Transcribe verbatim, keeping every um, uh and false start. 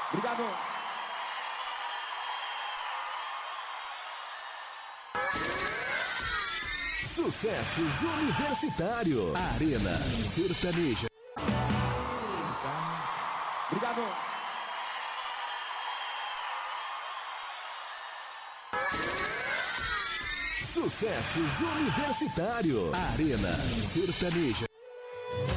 Obrigado. Sucessos Universitário. Arena Sertaneja. Obrigado. Sucessos Universitário. Arena Sertaneja.